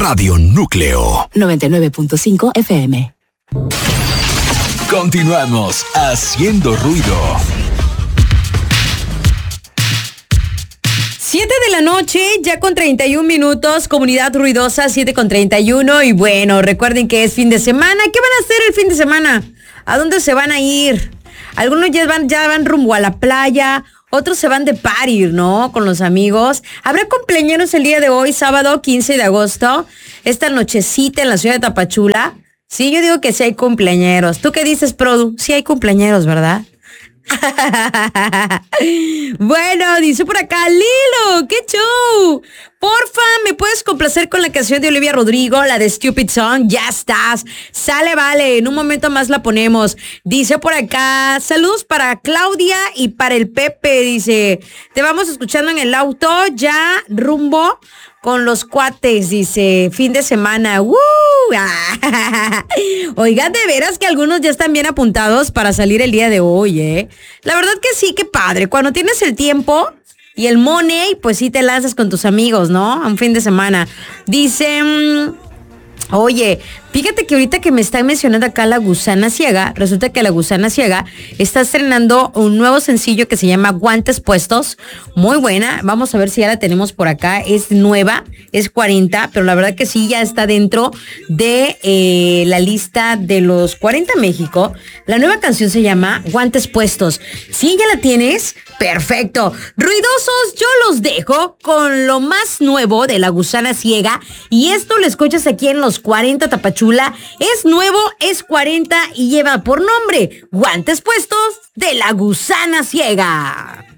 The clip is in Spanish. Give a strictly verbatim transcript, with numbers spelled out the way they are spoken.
Radio Núcleo noventa y nueve punto cinco F M. Continuamos haciendo ruido. siete de la noche, ya con treinta y un minutos, comunidad ruidosa, siete con treinta y uno. Y bueno, recuerden que es fin de semana. ¿Qué van a hacer el fin de semana? ¿A dónde se van a ir? Algunos ya van, ya van rumbo a la playa, otros se van de party, ¿no? Con los amigos. ¿Habrá cumpleaños el día de hoy, sábado quince de agosto? Esta nochecita en la ciudad de Tapachula. Sí, yo digo que sí hay cumpleañeros. ¿Tú qué dices, Produ? Sí hay cumpleañeros, ¿verdad? Bueno, dice por acá, Lilo, qué show. Porfa, ¿me puedes complacer con la canción de Olivia Rodrigo, la de Stupid Song? Ya estás. Sale, vale, en un momento más la ponemos. Dice por acá, saludos para Claudia y para el Pepe. Dice, te vamos escuchando en el auto, ya rumbo con los cuates, dice, fin de semana. ¡Woo! Oigan, de veras que algunos ya están bien apuntados para salir el día de hoy, ¿eh? La verdad que sí, qué padre. Cuando tienes el tiempo y el money, pues sí te lanzas con tus amigos, ¿no? A un fin de semana. Dice, mmm, oye, fíjate que ahorita que me están mencionando acá La Gusana Ciega, resulta que La Gusana Ciega está estrenando un nuevo sencillo que se llama Guantes Puestos. Muy buena, vamos a ver si ya la tenemos por acá. Es nueva, es cuarenta, pero la verdad que sí, ya está dentro de eh, la lista de los cuarenta México. La nueva canción se llama Guantes Puestos. ¿Sí, ya la tienes? Perfecto. Ruidosos, yo los dejo con lo más nuevo de La Gusana Ciega. Y esto lo escuchas aquí en los cuarenta Tapachula. Es nuevo, es cuarenta y lleva por nombre Guantes Puestos de La Gusana Ciega.